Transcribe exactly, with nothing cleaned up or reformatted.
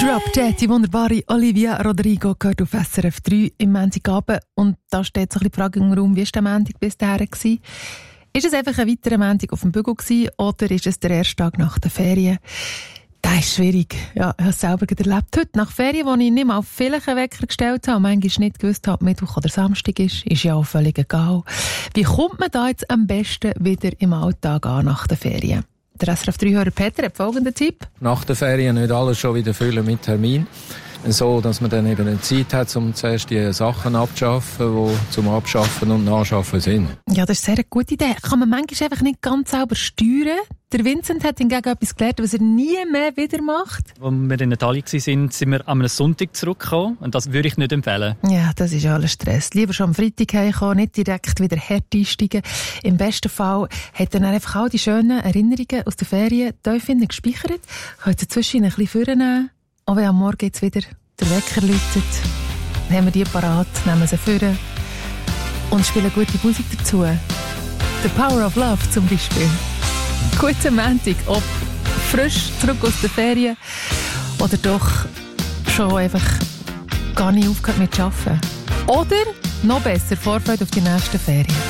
Drop Dead, die wunderbare Olivia Rodrigo gehört auf S R F drei im Montagabend. Und da steht so ein bisschen die Frage im Raum, wie war der Montag bis dahin gewesen? Ist es einfach ein weiterer Montag auf dem Bügel gewesen, oder ist es der erste Tag nach den Ferien? Das ist schwierig. Ja, ich habe es selber erlebt. Heute nach Ferien, wo ich nicht mal vielleicht einen Wecker gestellt habe und manchmal nicht gewusst habe, ob Mittwoch oder Samstag ist, ist ja auch völlig egal. Wie kommt man da jetzt am besten wieder im Alltag an nach den Ferien? Der S R F drei-Hörer Peter hat folgenden Tipp. Nach den Ferien nicht alles schon wieder füllen mit Termin. So, dass man dann eben eine Zeit hat, um zuerst die Sachen abzuschaffen, die zum Abschaffen und Nachschaffen sind. Ja, das ist eine sehr gute Idee. Kann man manchmal einfach nicht ganz sauber steuern. Der Vincent hat hingegen etwas gelernt, was er nie mehr wieder macht. Als wir in Italien waren, sind wir am Sonntag zurückgekommen. Und das würde ich nicht empfehlen. Ja, das ist alles Stress. Lieber schon am Freitag heimkommen, nicht direkt wieder hart einsteigen. Im besten Fall hat er dann einfach all die schönen Erinnerungen aus den Ferien tief innen gespeichert. Könnt ihr zwischen ein bisschen vornehmen. Auch wenn am Morgen jetzt wieder der Wecker läutet, nehmen wir die parat, nehmen sie vor und spielen gute Musik dazu. The Power of Love zum Beispiel. Guten Montag, ob frisch zurück aus den Ferien oder doch schon einfach gar nicht aufgehört mit Arbeiten. Oder noch besser, Vorfreude auf die nächsten Ferien.